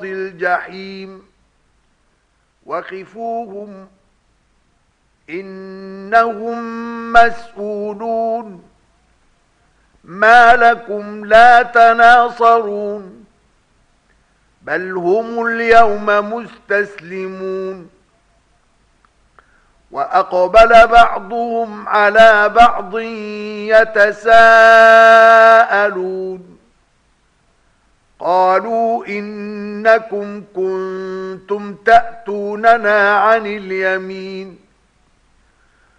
الجحيم وقفوهم إنهم مسؤولون ما لكم لا تناصرون بل هم اليوم مستسلمون وأقبل بعضهم على بعض يتساءلون قالوا إنكم كنتم تأتوننا عن اليمين